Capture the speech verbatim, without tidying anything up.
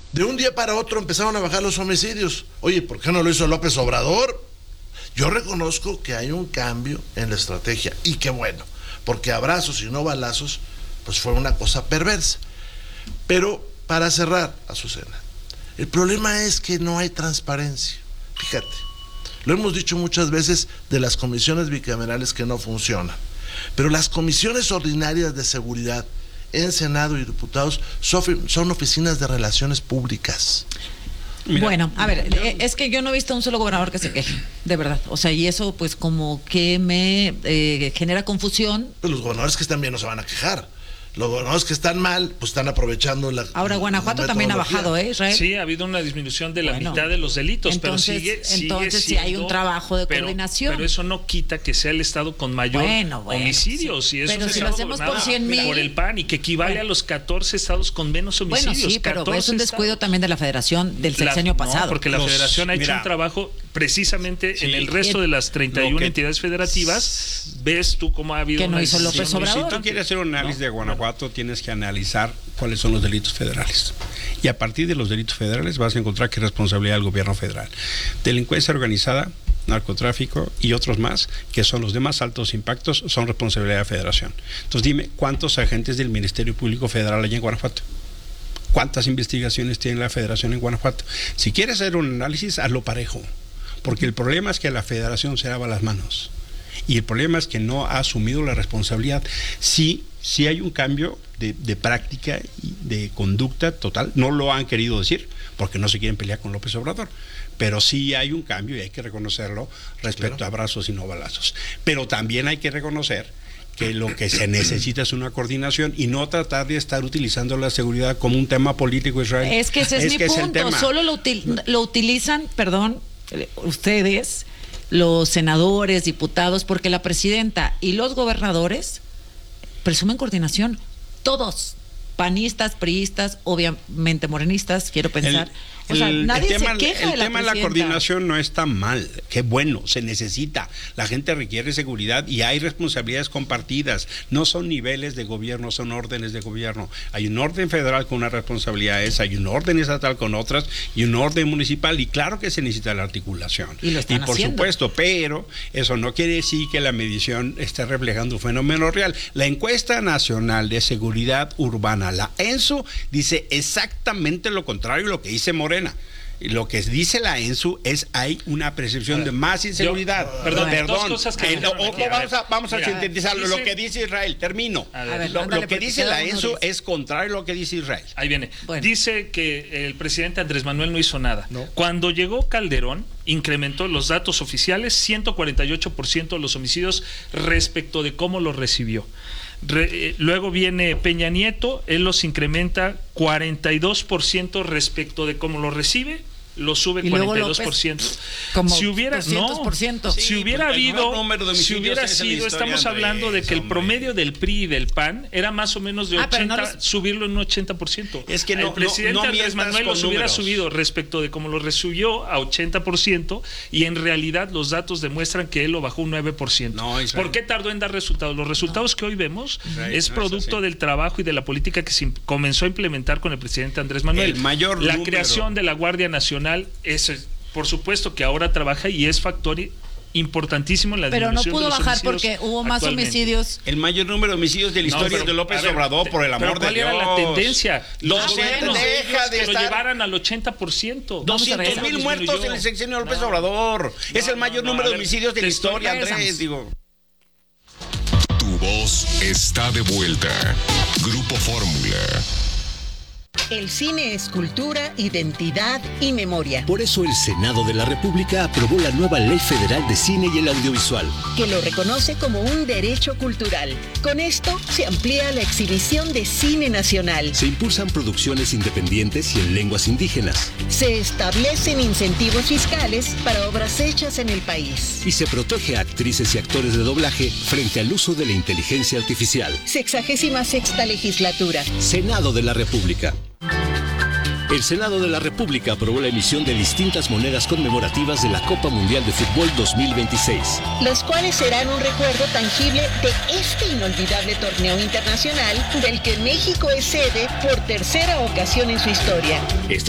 De un día para otro empezaron a bajar los homicidios. Oye, ¿por qué no lo hizo López Obrador? Yo reconozco que hay un cambio en la estrategia, y qué bueno, porque abrazos y no balazos, pues fue una cosa perversa. Pero para cerrar, Azucena, el problema es que no hay transparencia. Fíjate, lo hemos dicho muchas veces de las comisiones bicamerales que no funcionan, pero las comisiones ordinarias de seguridad en Senado y diputados son, son oficinas de relaciones públicas. Mira, bueno, a ver, yo... es que yo no he visto un solo gobernador que se queje, de verdad. O sea, y eso pues como que me eh, genera confusión. Pues los gobernadores que están bien no se van a quejar. Los gobernadores que están mal, pues están aprovechando la... Ahora, Guanajuato también ha bajado, ¿eh, Israel? Sí, ha habido una disminución de la bueno, mitad de los delitos, entonces, pero sigue, entonces sigue siendo, sí hay un trabajo de pero, coordinación. Pero eso no quita que sea el estado con mayor bueno, bueno, homicidios. Sí. Y eso pero es si lo hacemos por cien mil... por el P A N, y que equivale bueno. a los catorce estados con menos homicidios. Bueno, sí, pero es un descuido estados. también de la Federación del sexenio la, pasado. No, porque la los, Federación ha hecho mira, un trabajo precisamente sí, en el resto el, de las treinta y una entidades federativas. Ves tú cómo ha habido... Que no una hizo López Obrador. Si tú quieres hacer un análisis no, de Guanajuato, no. tienes que analizar cuáles son los delitos federales. Y a partir de los delitos federales vas a encontrar que es responsabilidad del gobierno federal. Delincuencia organizada, narcotráfico y otros más, que son los de más altos impactos, son responsabilidad de la Federación. Entonces dime, ¿cuántos agentes del Ministerio Público Federal hay en Guanajuato? ¿Cuántas investigaciones tiene la Federación en Guanajuato? Si quieres hacer un análisis, hazlo parejo. Porque el problema es que la Federación se lava las manos. Y el problema es que no ha asumido la responsabilidad. Sí, sí hay un cambio de, de práctica y de conducta total. No lo han querido decir porque no se quieren pelear con López Obrador. Pero sí hay un cambio y hay que reconocerlo respecto claro. a abrazos y no balazos. Pero también hay que reconocer que lo que se necesita es una coordinación y no tratar de estar utilizando la seguridad como un tema político, Israel. Es que ese es, es mi que punto. Es Solo lo, util, lo utilizan, perdón, ustedes, los senadores, diputados, porque la presidenta y los gobernadores presumen coordinación. Todos, panistas, priistas, obviamente morenistas, quiero pensar. El, o sea, el, nadie el tema, se queja el de la tema de la coordinación no está mal, qué bueno, se necesita. La gente requiere seguridad y hay responsabilidades compartidas. No son niveles de gobierno, son órdenes de gobierno. Hay un orden federal con unas responsabilidades, hay un orden estatal con otras y un orden municipal. Y claro que se necesita la articulación. Y, lo están y por haciendo. supuesto, pero eso no quiere decir que la medición esté reflejando un fenómeno real. La encuesta nacional de seguridad urbana, la ENSU, dice exactamente lo contrario de lo que dice Morena. Lo que dice la ENSU es hay una percepción de más inseguridad. Yo, perdón, perdón. dos cosas que eh, ojo, vamos a, vamos mira, a sintetizarlo. dice, lo que dice Israel, termino. A ver, lo, ándale, lo que dice la ENSU dice. es contrario a lo que dice Israel. Ahí viene. Bueno. Dice que el presidente Andrés Manuel no hizo nada. No. Cuando llegó Calderón, incrementó los datos oficiales, ciento cuarenta y ocho por ciento de los homicidios respecto de cómo los recibió. Re, eh, luego viene Peña Nieto, él los incrementa cuarenta y dos por ciento respecto de cómo los recibe, lo sube cuarenta y dos por ciento. Como si hubiera doscientos por ciento. no, Sí, si hubiera pues, habido, si hubiera sido, estamos hablando de que el promedio del P R I y del P A N era más o menos de ah, ochenta, no los... subirlo en un ochenta por ciento. Es que no, el presidente no, no Andrés Manuel los hubiera números. subido respecto de cómo lo recibió a ochenta por ciento y en realidad los datos demuestran que él lo bajó un nueve por ciento. No, ¿Por qué tardó en dar resultados? Los resultados no. que hoy vemos Israel, es no producto es del trabajo y de la política que se comenzó a implementar con el presidente Andrés Manuel. El mayor la número. creación de la Guardia Nacional es, por supuesto, que ahora trabaja y es factor importantísimo en la pero no disminución pudo de los bajar porque hubo más homicidios. El mayor número de homicidios de la historia no, pero, de López ver, Obrador, por el amor pero de Dios. ¿cuál era la tendencia? Los Ah, gobiernos bueno, de deja de que lo estar... llevaran al ochenta por ciento. doscientos mil muertos en el sexenio de López no, Obrador. No, es el mayor no, número ver, de homicidios de la historia, Andrés. Digo. Tu voz está de vuelta. Grupo Fórmula. El cine es cultura, identidad y memoria. Por eso el Senado de la República aprobó la nueva Ley Federal de Cine y el Audiovisual, que lo reconoce como un derecho cultural. Con esto se amplía la exhibición de cine nacional. Se impulsan producciones independientes y en lenguas indígenas. Se establecen incentivos fiscales para obras hechas en el país. Y se protege a actrices y actores de doblaje frente al uso de la inteligencia artificial. Sexagésima sexta legislatura. Senado de la República. El Senado de la República aprobó la emisión de distintas monedas conmemorativas de la Copa Mundial de Fútbol dos mil veintiséis. Las cuales serán un recuerdo tangible de este inolvidable torneo internacional del que México es sede por tercera ocasión en su historia. Esta